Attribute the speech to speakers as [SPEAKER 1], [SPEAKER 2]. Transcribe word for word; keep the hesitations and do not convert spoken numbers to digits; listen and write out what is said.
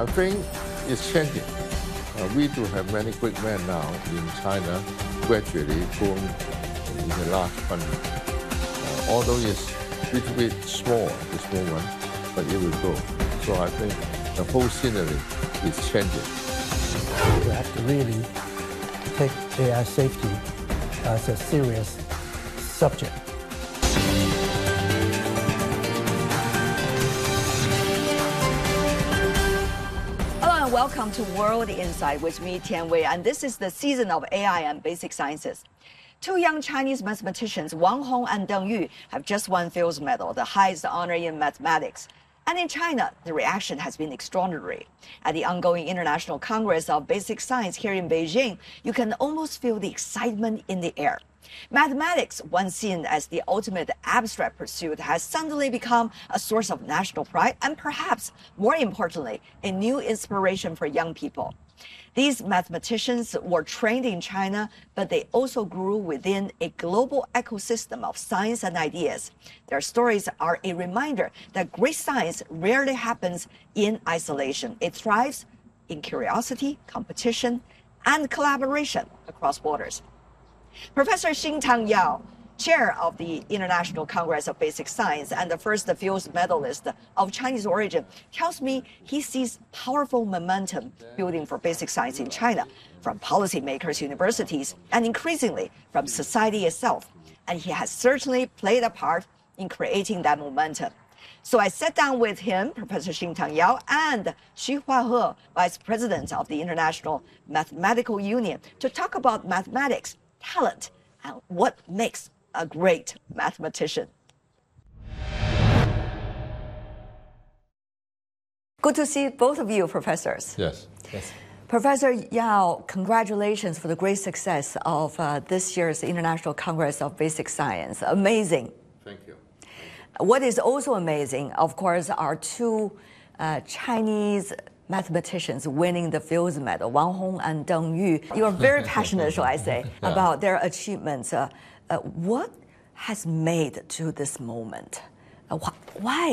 [SPEAKER 1] I think it's changing. Uh, we do have many great men now in China, gradually growing in the large country. Uh, although it's a little bit small at this moment, but it will grow. So I think the whole scenery is changing.
[SPEAKER 2] We have to really take A I safety as a serious subject.
[SPEAKER 3] Hello and welcome to World Insight with me, Tian Wei, and this is the season of A I and basic sciences. Two young Chinese mathematicians, Wang Hong and Deng Yu, have just won Fields Medal, the highest honor in mathematics. And in China, the reaction has been extraordinary. At the ongoing International Congress of Basic Science here in Beijing, you can almost feel the excitement in the air. Mathematics, once seen as the ultimate abstract pursuit, has suddenly become a source of national pride and perhaps, more importantly, a new inspiration for young people. These mathematicians were trained in China, but they also grew within a global ecosystem of science and ideas. Their stories are a reminder that great science rarely happens in isolation. It thrives in curiosity, competition, and collaboration across borders. Professor Xintang Yao, chair of the International Congress of Basic Science and the first Fields medalist of Chinese origin, tells me he sees powerful momentum building for basic science in China from policymakers, universities, and increasingly from society itself. And he has certainly played a part in creating that momentum. So I sat down with him, Professor Xintang Yao, and Xu Huahe, Vice President of the International Mathematical Union, to talk about mathematics, talent, and what makes a great mathematician. Good to see both of you, professors.
[SPEAKER 1] Yes. Yes.
[SPEAKER 3] Professor Yao, congratulations for the great success of uh, this year's International Congress of Basic Science. Amazing.
[SPEAKER 1] Thank you.
[SPEAKER 3] What is also amazing, of course, are two uh, Chinese mathematicians winning the Fields Medal, Wang Hong and Deng Yu. You are very passionate, shall I say,
[SPEAKER 1] Yeah.
[SPEAKER 3] about their achievements. Uh, uh, what has made to this moment? Uh, wh why